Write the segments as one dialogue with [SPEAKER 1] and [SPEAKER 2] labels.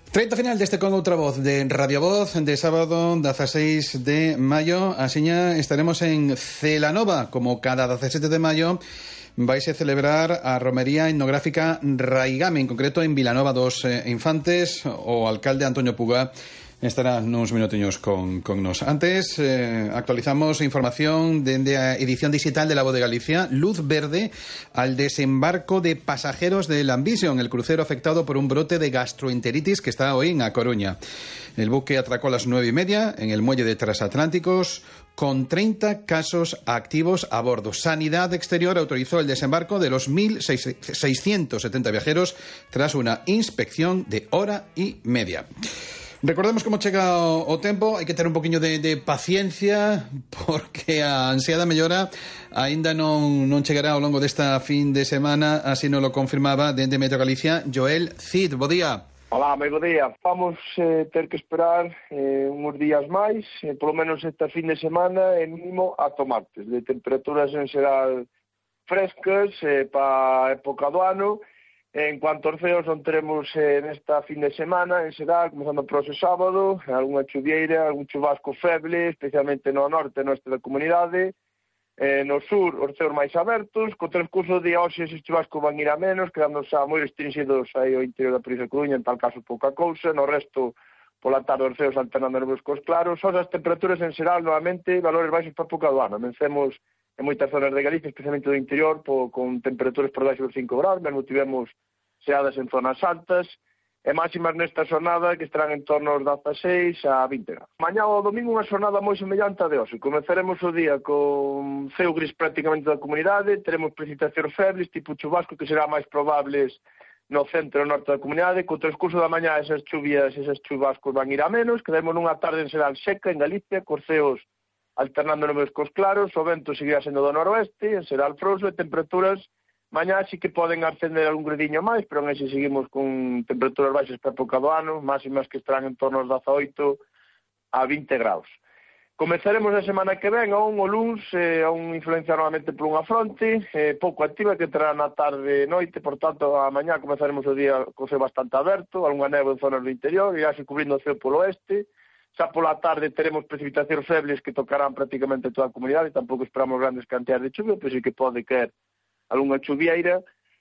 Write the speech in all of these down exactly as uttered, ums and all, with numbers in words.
[SPEAKER 1] Treita final deste Con Outra Voz de Radio Voz de sábado dieciséis de maio. Asiña estaremos en Celanova, como cada diecisiete de maio vais a celebrar a romería etnográfica Raigame, en concreto en Vilanova dos Infantes. O alcalde Antonio Puga estará nuns minutiños con, con nos. Antes, eh, actualizamos información dende a edición digital de La Voz de Galicia. Luz verde al desembarco de pasajeros del Ambition, el crucero afectado por un brote de gastroenteritis que está hoy en A Coruña. El buque atracó a las nueve y media en el muelle de Transatlánticos con treinta casos activos a bordo. Sanidad Exterior autorizó el desembarco de los mil seiscientos setenta viajeros tras una inspección de hora y media. Recordemos como chega o, o tempo, hai que ter un poquinho de, de paciencia, porque a ansiada mellora aínda non, non chegará ao longo desta fin de semana, así nos lo confirmaba dende Meteo Galicia Joel Cid. Bo día.
[SPEAKER 2] Hola, moi bo día. Vamos eh, ter que esperar eh, uns días máis, eh, polo menos esta fin de semana, e mínimo ata martes, de temperaturas en xeral frescas eh, para a época do ano. En cuanto aos ceos, non teremos eh, nesta fin de semana, en xeral, comenzando por ese sábado, algunha chuvieira, algún chubasco feble, especialmente no norte e norte da comunidade. Eh, no sur, os ceos máis abertos, co transcurso de hoxe eses chubascos van ir a menos, quedando xa moi restringidos aí ao interior da provincia de Coruña, en tal caso pouca cousa. No resto, pola tarde, os ceos alternando nubes cos claros. Só as temperaturas en xeral, novamente, valores baixos para a época do ano. Vencemos en moitas zonas de Galicia, especialmente do interior, po, con temperaturas por debaixo dos cinco graus, mesmo tivemos xeadas en zonas altas, e máximas nesta xornada que estarán en torno aos dieciséis a vinte graus. Mañá o domingo unha xornada moi semellante a de hoxe. Comezaremos o día con ceo gris prácticamente da comunidade, teremos precipitacións febles, tipo chubasco, que será máis probables no centro e norte da comunidade. Co transcurso da mañá esas chuvias, esas chubascos van ir a menos, quedaremos nunha tarde en xeral seca en Galicia, cos ceos alternando nubes cos claros, o vento seguirá sendo do noroeste, en xeral frouxo, e temperaturas mañá sí que poden ascender algún gradiño máis, pero en ese seguimos con temperaturas baixas para a época do ano, máximas que estarán en torno aos dezaoito a vinte graus. Comezaremos a semana que ven, aún o luns, eh, aún influenciado novamente por unha fronte, eh, pouco activa, que entrará na tarde e noite, por tanto, a mañá comezaremos o día co ceo bastante aberto, algunha néboa en zonas do interior, irá se cubrindo o ceo polo oeste. Xa pola tarde teremos precipitacións febles que tocarán prácticamente toda a comunidade, tampouco esperamos grandes cantidades de chuvia, pero sí que pode caer algunha chuvieira.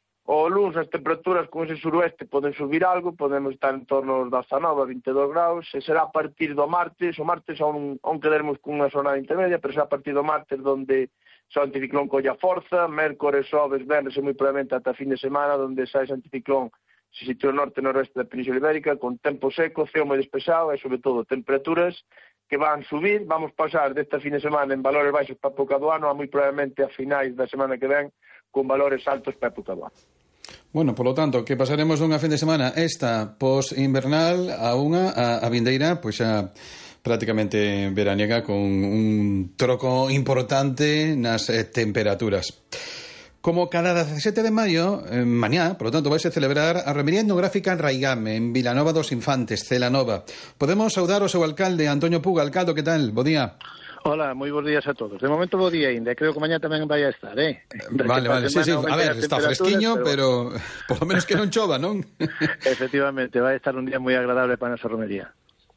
[SPEAKER 2] O luns as temperaturas con ese suroeste poden subir algo, podemos estar en torno aos dezanove a vinte e dous graus, e será a partir do martes, o martes aún, aún quedaremos con unha jornada intermedia, pero será a partir do martes donde xa o anticiclón colla forza, mércores, xoves, venres e moi probablemente ata fin de semana, donde xa ese anticiclón se sitúa no norte e noroeste da Península Ibérica, con tempo seco, ceo moi despexado e, sobre todo, temperaturas que van subir. Vamos pasar desta fin de semana en valores baixos para a época do ano, a moi probablemente a finais da semana que ven, con valores altos para a época do ano.
[SPEAKER 1] Bueno, polo tanto, que pasaremos dunha fin de semana esta post-invernal a unha, a, a vindeira, pois xa prácticamente veraniega, con un troco importante nas eh, temperaturas. Como cada diecisiete de maio, eh, mañá, por lo tanto, vais a celebrar a romería etnográfica Raigame en Vilanova dos Infantes, Celanova. Podemos saudar ao seu alcalde, Antonio Puga. Alcalde, que tal? Bo día.
[SPEAKER 3] Hola, moi bons días a todos. De momento bo día ainda, creo que mañá tamén vai a estar, eh?
[SPEAKER 1] Vale, vale, sí, sí, a ver, está fresquiño, pero, pero por lo menos que non chova, non?
[SPEAKER 3] Efectivamente, vai a estar un día moi agradable para a nosa romería.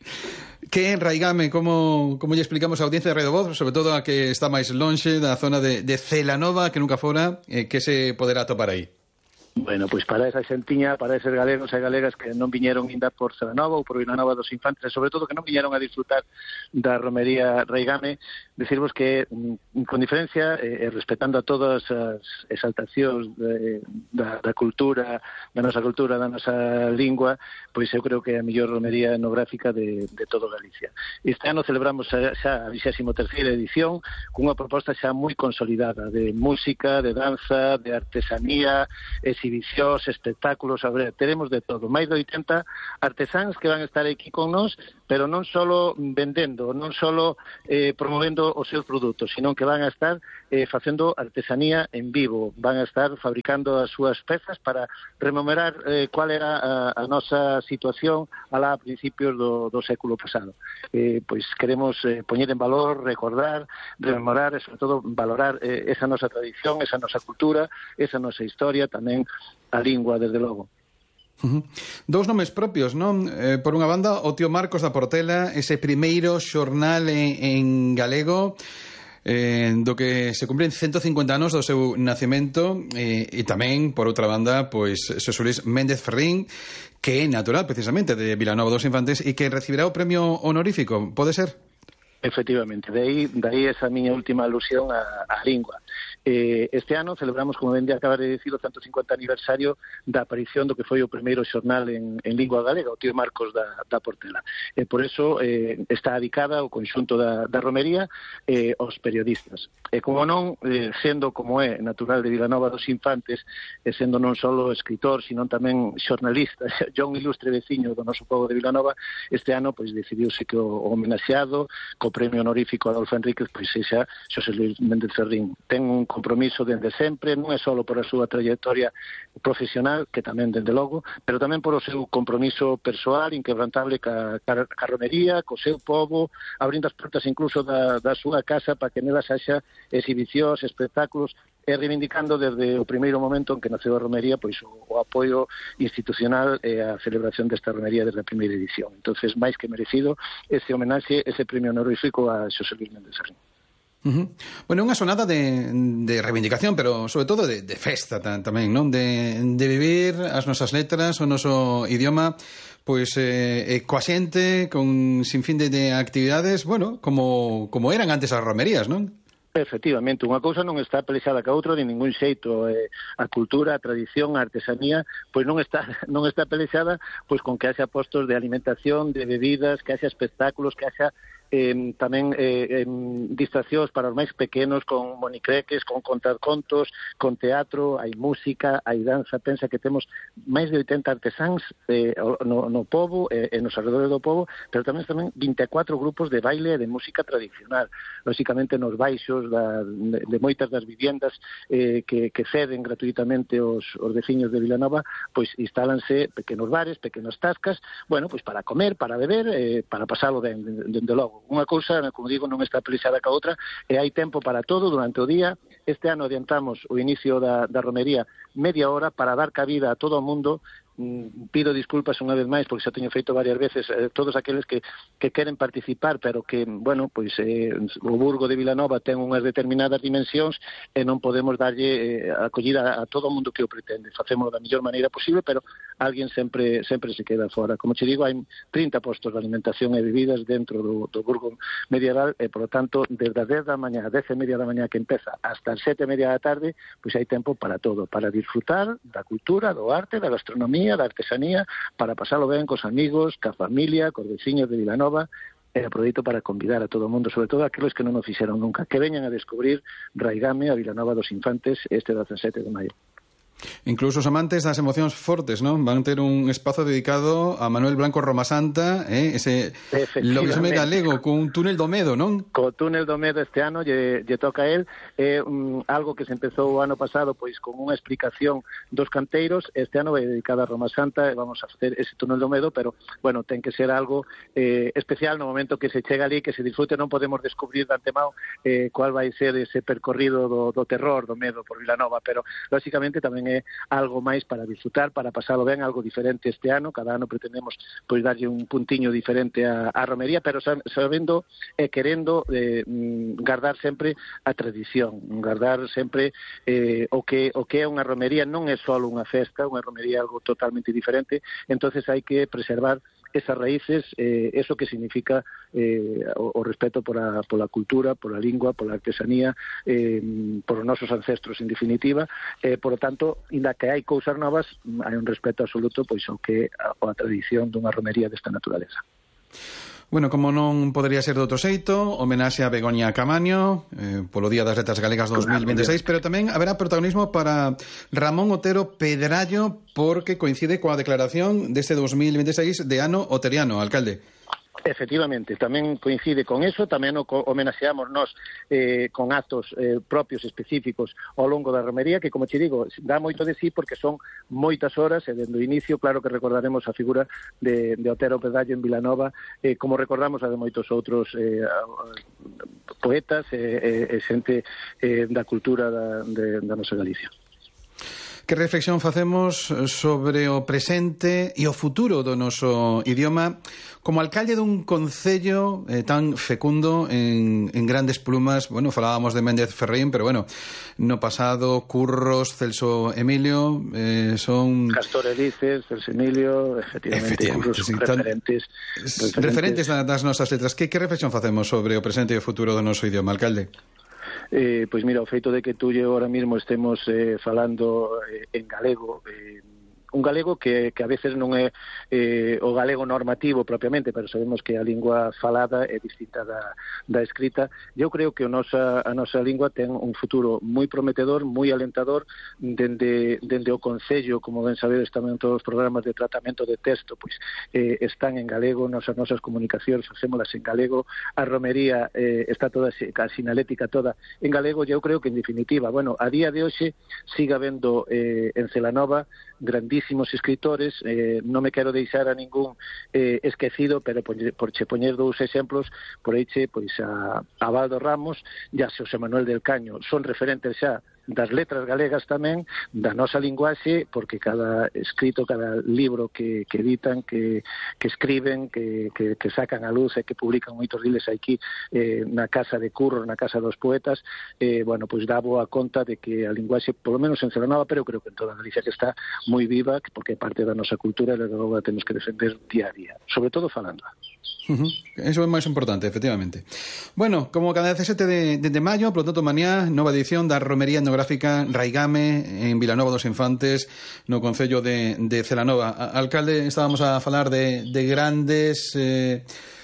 [SPEAKER 1] Que en Raigame, como, como lle explicamos a audiencia de Radio Voz, sobre todo a que está máis lonxe da zona de, de Celanova, que nunca fora, eh, que se poderá topar aí?
[SPEAKER 3] Bueno, pois para esa xentiña, para eses galegos e galegas que non viñeron ainda por Celanova ou por Vilanova dos Infantes, e sobre todo que non viñeron a disfrutar da romería Raigame, decirvos que, con diferencia, e eh, respetando a todas as exaltacións de, da, da cultura, da nosa cultura, da nosa lingua, pois eu creo que é a mellor romería etnográfica de, de todo Galicia. Este ano celebramos xa, xa a vixésima terceira edición, cunha proposta xa moi consolidada de música, de danza, de artesanía, exhibicións, espectáculos, a ver, teremos de todo. Máis de oitenta artesáns que van a estar aquí con nós, pero non só vendendo, non só eh, promovendo os seus produtos, sino que van a estar eh, facendo artesanía en vivo, van a estar fabricando as súas pezas para rememorar eh, cual era a, a nosa situación alá a principios do, do século pasado. Eh, pois queremos eh, poñer en valor, recordar, rememorar e, sobre todo, valorar eh, esa nosa tradición, esa nosa cultura, esa nosa historia, tamén a lingua, desde logo.
[SPEAKER 1] Uh-huh. Dous nomes propios, non? Eh, por unha banda, o tío Marcos da Portela, ese primeiro xornal en, en galego, eh, do que se cumplen ciento cincuenta anos do seu nacemento, eh, e tamén, por outra banda, pois Xosé Luís Méndez Ferrín, que é natural, precisamente, de Vilanova dos Infantes, e que recibirá o premio honorífico, pode ser?
[SPEAKER 3] Efectivamente, de aí, de aí esa miña última alusión á, á lingua. Eh, este ano celebramos, como ben de acabar de dicir, o ciento cincuenta aniversario da aparición do que foi o primeiro xornal en, en lingua galega, o tío Marcos da, da Portela. E por eso eh, está dedicada o conxunto da, da romería eh, aos periodistas. E como non, eh, sendo como é natural de Vilanova dos Infantes, e sendo non só escritor, sino tamén xornalista, yo un ilustre veciño do noso pobo de Vilanova, este ano pois decidiuse que o, o homenaxeado co premio honorífico Adolfo Enríquez pois sexa Xosé Luís Méndez Ferrín. Ten un compromiso dende sempre, non é só por a súa trayectoria profesional, que tamén dende logo, pero tamén por o seu compromiso persoal inquebrantable ca, ca, ca romería, co seu povo, abrindo as portas incluso da, da súa casa para que nelas haxa exhibicións, espectáculos, e reivindicando desde o primeiro momento en que naceu a romería pois o, o apoio institucional e a celebración desta romería desde a primeira edición. Entonces, máis que merecido ese homenaxe, ese premio honorífico a Xosé Luís Méndez Ferrín.
[SPEAKER 1] Uh-huh. Bueno, unha sonada de, de reivindicación, pero sobre todo de, de festa tamén, non? De, de vivir as nosas letras, o noso idioma, pois eh, coa xente, con sinfín de, de actividades, bueno, como, como eran antes as romerías, non?
[SPEAKER 3] Efectivamente, unha cousa non está pelexada ca outra de ningún xeito. Eh, a cultura, a tradición, a artesanía, pois non está non está pelexada pois con que haxa postos de alimentación, de bebidas, que haxa espectáculos, que haxa eh, tamén eh, eh, distraccións para os máis pequenos con monicreques, con contar contos, con teatro, hai música, hai danza. Pensa que temos máis de oitenta artesáns eh, no, no pobo e eh, nos arredores do pobo, pero tamén tamén vinte e catro grupos de baile e de música tradicional. Lóxicamente nos baixos da, de, de moitas das viviendas eh, que, que ceden gratuitamente os, os veciños de Vilanova, pois instálanse pequenos bares, pequenas tascas, bueno, pois para comer, para beber, eh, para pasalo ben, dende logo. Unha cousa, como digo, non está pelexada ca outra, e hai tempo para todo durante o día. Este ano adiantamos o inicio da, da romería media hora para dar cabida a todo o mundo. Pido disculpas unha vez máis porque xa teño feito varias veces eh, todos aqueles que, que queren participar, pero que, bueno, pois eh, o Burgo de Vilanova ten unhas determinadas dimensións e non podemos darlle eh, acollida a, a todo o mundo que o pretende. Facémolo da mellor maneira posible, pero alguén sempre sempre se queda fora. Como che digo, hai trinta postos de alimentación e bebidas dentro do, do Burgo medieval e, por lo tanto, desde as dez da mañá, a dez e media da mañá que empeza, hasta as sete e media da tarde, pois hai tempo para todo, para disfrutar da cultura, do arte, da gastronomía, da artesanía, para pasalo ben cos amigos, ca familia, cos veciños de Vilanova. E aproveito para convidar a todo o mundo, sobre todo aqueles que non o fixeron nunca, que veñan a descubrir Raigame a Vilanova dos Infantes este dezasete de maio.
[SPEAKER 1] Incluso os amantes das emocións fortes, non? Van ter un espazo dedicado a Manuel Blanco Romasanta, eh? Ese lobisome galego cun túnel do medo, non?
[SPEAKER 3] Co túnel do medo este ano lle, lle toca a él. É um, algo que se empezou o ano pasado pois con unha explicación dos canteiros. Este ano vai dedicada a Romasanta e vamos a facer ese túnel do medo, pero, bueno, ten que ser algo eh, especial no momento que se chega ali, que se disfrute. Non podemos descubrir de antemao eh, cuál vai ser ese percorrido do, do terror, do medo por Vilanova, pero, lóxicamente, tamén é algo máis para disfrutar, para pasalo ben, algo diferente este ano. Cada ano pretendemos pois darlle un puntiño diferente a, a romería, pero sabendo e querendo eh, guardar sempre a tradición, guardar sempre eh, o que o que é unha romería. Non é só unha festa, unha romería é algo totalmente diferente. Entonces hai que preservar esas raíces, eh, eso que significa eh, o, o respeto por a, por a cultura, por a lingua, por a artesanía, eh, por os nosos ancestros, en definitiva. Eh, por lo tanto, inda que hai cousas novas, hai un respeto absoluto pois ao que a, a tradición dunha romería desta naturaleza.
[SPEAKER 1] Bueno, como non podería ser de outro xeito, homenaxe a Begoña Camaño eh, polo Día das Letras Galegas dos mil veintiséis, pero tamén haberá protagonismo para Ramón Otero Pedrallo, porque coincide coa declaración deste dos mil veintiséis de ano oteriano, alcalde.
[SPEAKER 3] Efectivamente, tamén coincide con eso, tamén o homenaxeamos nós eh, con actos eh, propios específicos ao longo da romería, que, como che digo, dá moito de sí porque son moitas horas, e dende o inicio, claro que recordaremos a figura de, de Otero Pedallo en Vilanova, eh, como recordamos a de moitos outros eh, poetas e eh, eh, xente eh, da cultura da, de, da nosa Galicia.
[SPEAKER 1] Que reflexión facemos sobre o presente e o futuro do noso idioma como alcalde dun concello eh, tan fecundo en, en grandes plumas? Bueno, falábamos de Méndez Ferrín, pero bueno, no pasado Curros, Celso Emilio, eh, son...
[SPEAKER 3] Castor Elices, Celso Emilio, efectivamente, efectivamente Curros, sí, referentes,
[SPEAKER 1] tan, referentes, referentes das nosas letras. Que, que reflexión facemos sobre o presente e o futuro do noso idioma, alcalde?
[SPEAKER 3] Eh, pois mira, o feito de que tú e ahora mismo estemos eh, falando eh, en galego, eh, un galego que, que a veces non é eh, o galego normativo propiamente, pero sabemos que a lingua falada é distinta da, da escrita. Eu creo que a nosa, a nosa lingua ten un futuro moi prometedor, moi alentador, dende, dende o Concello, como ben sabedes tamén todos os programas de tratamento de texto, pois eh, están en galego, nos, as nosas comunicacións facémolas en galego, a romería eh, está toda, a sinalética toda en galego, e eu creo que en definitiva, bueno, a día de hoxe siga vendo eh, en Celanova grandísimos escritores, eh, non me quero deixar a ningún eh, esquecido, pero por, por che poñer dous exemplos, por eiche, pois a, a Baldo Ramos e a Xosé Manuel del Caño, son referentes xa das letras galegas tamén, da nosa linguaxe, porque cada escrito, cada libro que, que editan, que, que escriben, que, que, que sacan a luz e que publican moitos diles aquí eh, na Casa de Curros, na Casa dos Poetas, eh, bueno, pois dá boa conta de que a linguaxe, polo menos en Celanova, pero creo que en toda Galicia que está moi viva, porque é parte da nosa cultura e logo a temos que defender día a día, sobre todo falando.
[SPEAKER 1] Uh-huh. Eso é máis importante, efectivamente. Bueno, como cada dezasete de, de, de maio, por lo tanto, mañá, nova edición da Romería Etnográfica Raigame en Vilanova dos Infantes, no Concello de, de Celanova. Alcalde, estábamos a falar de, de grandes eh,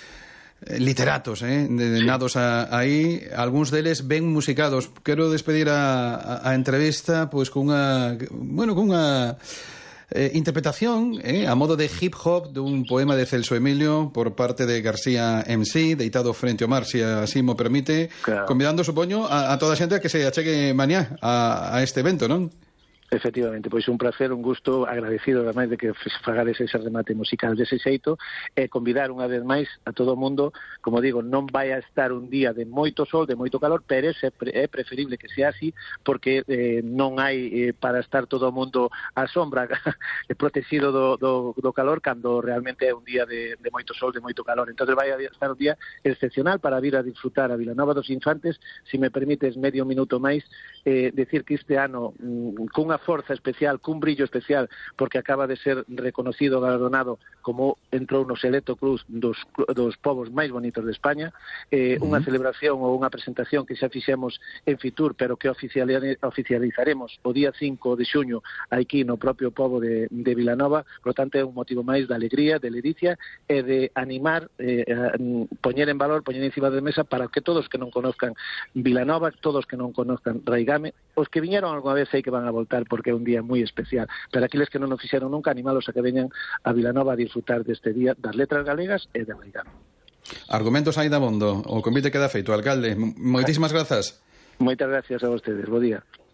[SPEAKER 1] literatos, eh, de, de nados a, aí, algúns deles ben musicados. Quero despedir a, a, a entrevista pois cunha, bueno, cunha eh, interpretación eh, a modo de hip hop dun poema de Celso Emilio por parte de García M C, deitado frente ao mar, se así mo permite, claro. Convidando, supoño, a, a toda a xente a que se achegue mañá a, a este evento, non?
[SPEAKER 3] Efectivamente, pois un placer, un gusto, agradecido ademais de que fagades ese remate musical dese xeito, e convidar unha vez máis a todo o mundo, como digo, non vai a estar un día de moito sol, de moito calor, pero é preferible que sea así, porque eh, non hai eh, para estar todo o mundo á sombra protegido do, do, do calor, cando realmente é un día de, de moito sol, de moito calor. Entón vai a estar un día excepcional para vir a disfrutar a Vilanova dos Infantes. Si me permites medio minuto máis, eh, decir que este ano, mm, cunha forza especial, cun brillo especial, porque acaba de ser reconocido, galardonado como entrou no Selecto Cruz dos, dos povos máis bonitos de España, eh, uh-huh. unha celebración ou unha presentación que xa fixemos en Fitur, pero que oficializaremos o día cinco de xuño aquí no propio pobo de, de Vilanova. Por lo tanto, é un motivo máis de alegría, de ledicia e de animar, eh, a poñer en valor, poñer encima de mesa para que todos que non conozcan Vilanova, todos que non conozcan Raigame, os que viñeron alguna vez sei que van a voltar, porque é un día moi especial, pero aqueles que non o fixeron nunca, animalos a que veñan a Vilanova a disfrutar deste día das letras galegas e de Raigame.
[SPEAKER 1] Argumentos aí da bondo, o convite queda feito, alcalde. Moitísimas grazas.
[SPEAKER 3] Moitas gracias a vostedes, bo día.